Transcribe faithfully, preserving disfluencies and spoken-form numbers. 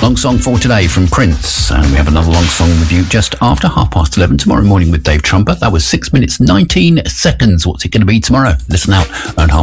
Long song for today from Prince. And we have another long song with you just after half past eleven tomorrow morning with Dave Trumper. That was six minutes, nineteen seconds. What's it going to be tomorrow? Listen out. And half